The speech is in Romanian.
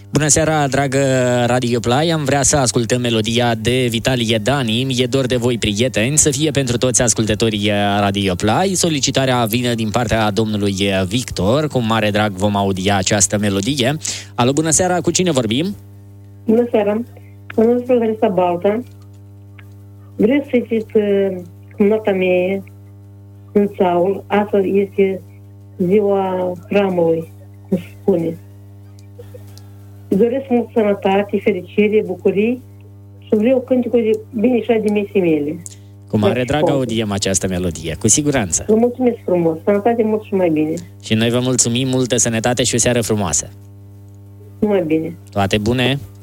Bună seara, dragă Radio Play. Am vrea să ascultăm melodia de Vitalie Dani, E dor de voi, prieteni, să fie pentru toți ascultătorii Radio Play. Solicitarea vine din partea domnului Victor. Cu mare drag vom audia această melodie. Alo, bună seara, cu cine vorbim? Bună seara, mă numesc Florența Balta. Vreau să zic cum noaptea mea în Saul. Astăzi este ziua hramului, cum se spune. Îi doresc mult sănătate, fericire, bucurii și vreau cântecul de bine și de mesii mele. Cu mare drag audiem această melodie, cu siguranță. Vă mulțumesc frumos, sănătate mult și mai bine. Și noi vă mulțumim, multă sănătate și o seară frumoasă. Numai bine. Toate bune!